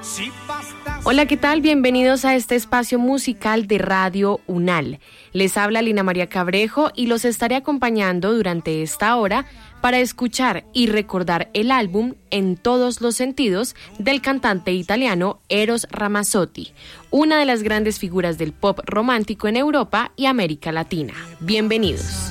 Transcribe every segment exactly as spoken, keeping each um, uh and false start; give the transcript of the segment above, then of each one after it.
Hola, ¿qué tal? Bienvenidos a este espacio musical de Radio UNAL. Les habla Lina María Cabrejo y los estaré acompañando durante esta hora para escuchar y recordar el álbum En todos los sentidos del cantante italiano Eros Ramazzotti, una de las grandes figuras del pop romántico en Europa y América Latina. Bienvenidos.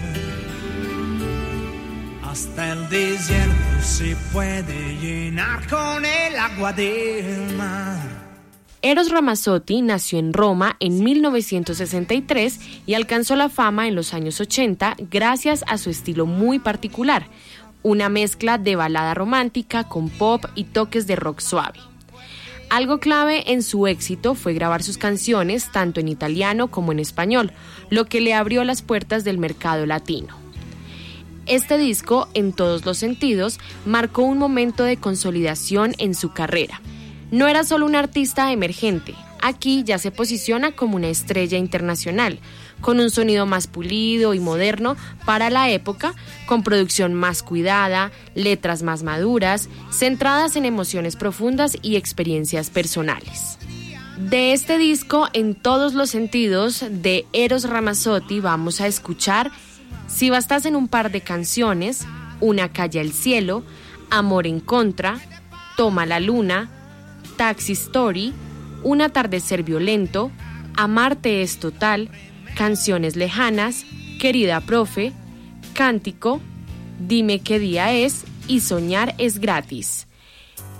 Hasta el desierto se puede llenar con el agua del mar. Eros Ramazzotti nació en Roma en mil novecientos sesenta y tres y alcanzó la fama en los años ochenta gracias a su estilo muy particular, una mezcla de balada romántica con pop y toques de rock suave. Algo clave en su éxito fue grabar sus canciones tanto en italiano como en español, lo que le abrió las puertas del mercado latino. Este disco, En todos los sentidos, marcó un momento de consolidación en su carrera. No era solo un artista emergente, aquí ya se posiciona como una estrella internacional, con un sonido más pulido y moderno para la época, con producción más cuidada, letras más maduras, centradas en emociones profundas y experiencias personales. De este disco, En todos los sentidos, de Eros Ramazzotti, vamos a escuchar Si bastasen un par de canciones, Una calle al cielo, Amor en contra, Toma la luna, Taxi Story, Un atardecer violento, Amarte es total, Canciones lejanas, Querida profe, Cántico, Dime qué día es y Soñar es gratis.